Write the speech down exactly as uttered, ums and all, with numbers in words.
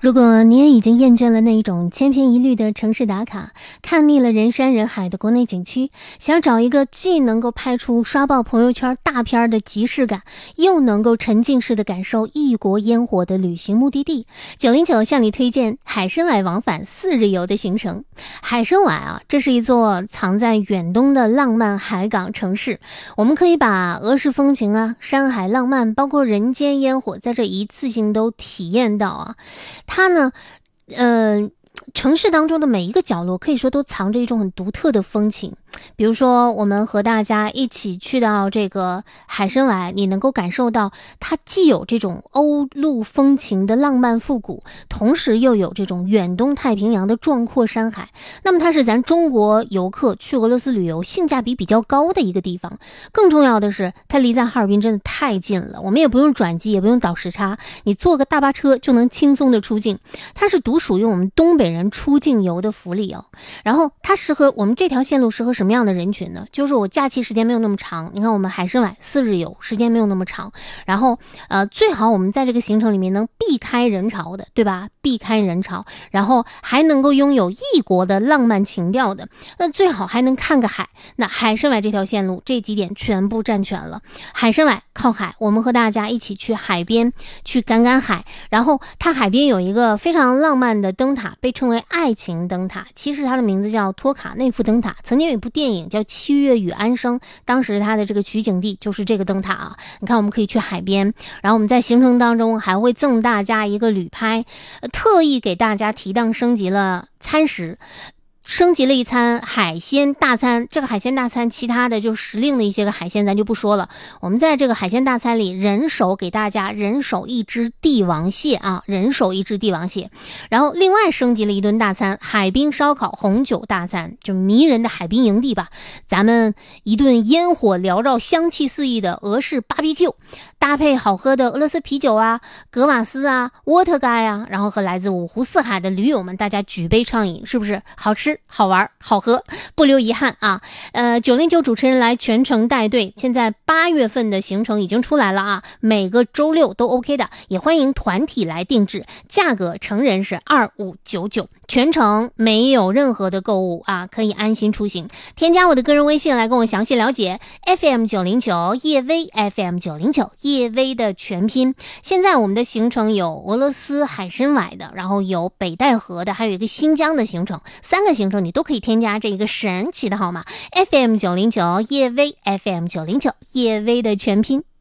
如果你也已经厌倦了那一种千篇一律的城市打卡，看腻了人山人海的国内景区，想找一个既能够拍出刷爆朋友圈大片的即视感，又能够沉浸式的感受异国烟火的旅行目的地，九零九向你推荐海参崴往返四日游的行程。海参崴啊，这是一座藏在远东的浪漫海港城市，我们可以把俄式风情啊、山海浪漫，包括人间烟火，在这一次性都体验到啊。它呢，呃，城市当中的每一个角落可以说都藏着一种很独特的风情。比如说我们和大家一起去到这个海参崴，你能够感受到它既有这种欧陆风情的浪漫复古，同时又有这种远东太平洋的壮阔山海。那么它是咱中国游客去俄罗斯旅游性价比比较高的一个地方。更重要的是它离咱哈尔滨真的太近了，我们也不用转机，也不用倒时差，你坐个大巴车就能轻松的出境。它是独属于我们东北人出境游的福利哦。然后它适合我们这条线路适合什么样的人群呢？就是我假期时间没有那么长，你看我们海参崴四日游时间没有那么长，然后呃最好我们在这个行程里面能避开人潮的，对吧？避开人潮，然后还能够拥有异国的浪漫情调的，那最好还能看个海。那海参崴这条线路这几点全部占全了。海参崴靠海，我们和大家一起去海边去赶赶海，然后它海边有一个非常浪漫的灯塔，被称为爱情灯塔，其实它的名字叫托卡内夫灯塔。曾经有一部电影叫《七月与安生》，当时它的这个取景地就是这个灯塔啊。你看我们可以去海边，然后我们在行程当中还会赠大家一个旅拍，呃、特意给大家提档升级了餐食，升级了一餐海鲜大餐。这个海鲜大餐其他的就时令的一些个海鲜咱就不说了，我们在这个海鲜大餐里人手给大家人手一只帝王蟹啊，人手一只帝王蟹。然后另外升级了一顿大餐，海滨烧烤红酒大餐，就迷人的海滨营地吧，咱们一顿烟火缭绕香气四溢的俄式 B B Q， 搭配好喝的俄罗斯啤酒啊、格瓦斯啊、沃特嘎呀，然后和来自五湖四海的驴友们大家举杯畅饮，是不是好吃好玩好喝，不留遗憾啊！呃，九零九主持人来全程带队，现在八月份的行程已经出来了啊，每个周六都 OK 的，也欢迎团体来定制，价格成人是二五九九，全程没有任何的购物啊，可以安心出行。添加我的个人微信来跟我详细了解 F M 九零九 叶薇 F M 九零九 叶薇的全拼。现在我们的行程有俄罗斯海参崴的，然后有北戴河的，还有一个新疆的行程，三个行程你都可以添加这一个神奇的号码 F M 九零九 叶薇 F M 九零九 叶薇的全拼。